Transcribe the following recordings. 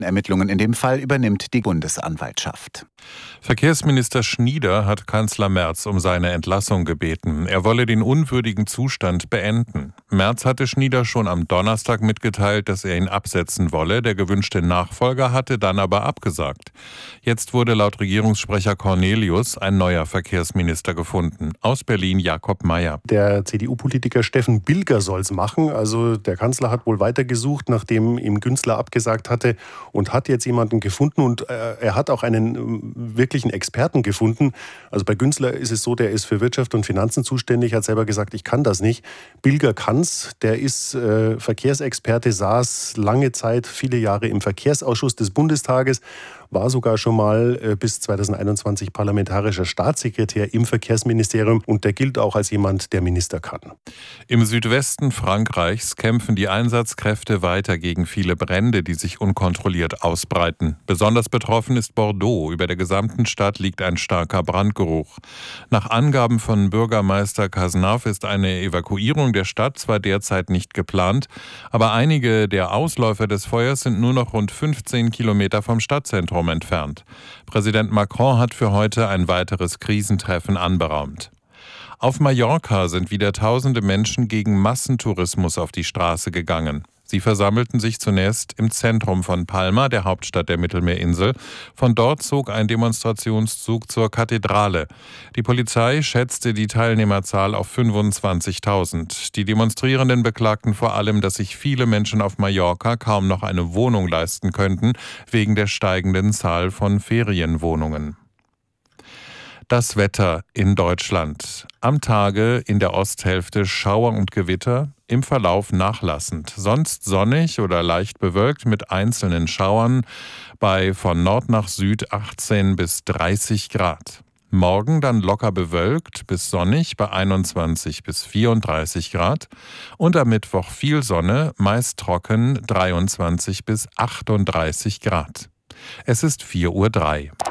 Ermittlungen in dem Fall übernimmt die Bundesanwaltschaft. Verkehrsminister Schnieder hat Kanzler Merz um seine Entlassung gebeten. Er wolle den unwürdigen Zustand beenden. Merz hatte Schnieder schon am Donnerstag mitgeteilt, dass er ihn absetzen wolle. Der gewünschte Nachfolger hatte dann aber abgesagt. Jetzt wurde laut Regierungssprecher Cornelius ein neuer Verkehrsminister gefunden. Aus Berlin Jakob Mayer. Der CDU-Politiker Steffen Bilger soll es machen. Also der Kanzler hat wohl weitergesucht, nachdem ihm Günzler abgesagt hatte, und hat jetzt jemanden gefunden. Und er hat auch einen wirklichen Experten gefunden. Also bei Günzler ist es so, der ist für Wirtschaft und Finanzen zuständig, hat selber gesagt, ich kann das nicht. Bilger kann's, der ist Verkehrsexperte, saß lange Zeit, viele Jahre im Verkehrsausschuss des Bundestages, war sogar schon mal bis 2021 parlamentarischer Staatssekretär im Verkehrsministerium, und der gilt auch als jemand, der Minister kann. Im Südwesten Frankreichs kämpfen die Einsatzkräfte weiter gegen viele Brände, die sich unkontrolliert ausbreiten. Besonders betroffen ist Bordeaux. Über der gesamten Stadt liegt ein starker Brandgeruch. Nach Angaben von Bürgermeister Cazenave ist eine Evakuierung der Stadt zwar derzeit nicht geplant, aber einige der Ausläufer des Feuers sind nur noch rund 15 Kilometer vom Stadtzentrum entfernt. Präsident Macron hat für heute ein weiteres Krisentreffen anberaumt. Auf Mallorca sind wieder tausende Menschen gegen Massentourismus auf die Straße gegangen. Sie versammelten sich zunächst im Zentrum von Palma, der Hauptstadt der Mittelmeerinsel. Von dort zog ein Demonstrationszug zur Kathedrale. Die Polizei schätzte die Teilnehmerzahl auf 25.000. Die Demonstrierenden beklagten vor allem, dass sich viele Menschen auf Mallorca kaum noch eine Wohnung leisten könnten, wegen der steigenden Zahl von Ferienwohnungen. Das Wetter in Deutschland. Am Tage in der Osthälfte Schauer und Gewitter, im Verlauf nachlassend. Sonst sonnig oder leicht bewölkt mit einzelnen Schauern bei von Nord nach Süd 18 bis 30 Grad. Morgen dann locker bewölkt bis sonnig bei 21 bis 34 Grad. Und am Mittwoch viel Sonne, meist trocken 23 bis 38 Grad. Es ist 4:03 Uhr.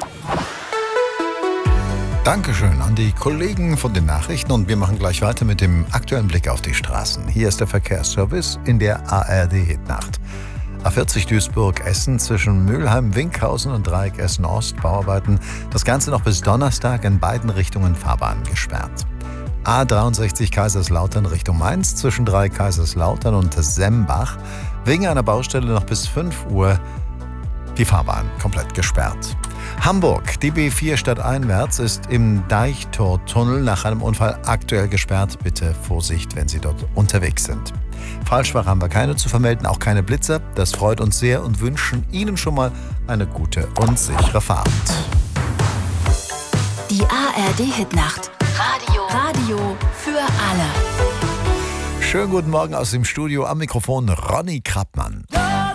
Dankeschön an die Kollegen von den Nachrichten, und wir machen gleich weiter mit dem aktuellen Blick auf die Straßen. Hier ist der Verkehrsservice in der ARD-Hitnacht. A40 Duisburg-Essen zwischen Mülheim-Winkhausen und Dreieck Essen-Ost, Bauarbeiten. Das Ganze noch bis Donnerstag in beiden Richtungen Fahrbahn gesperrt. A63 Kaiserslautern Richtung Mainz zwischen Dreieck Kaiserslautern und Sembach. Wegen einer Baustelle noch bis 5 Uhr die Fahrbahn komplett gesperrt. Hamburg, die B4 stadteinwärts ist im Deichtortunnel nach einem Unfall aktuell gesperrt. Bitte Vorsicht, wenn Sie dort unterwegs sind. Falschfahrer haben wir keine zu vermelden, auch keine Blitzer. Das freut uns sehr und wünschen Ihnen schon mal eine gute und sichere Fahrt. Die ARD-Hitnacht. Radio für alle. Schönen guten Morgen aus dem Studio, am Mikrofon Ronny Krappmann.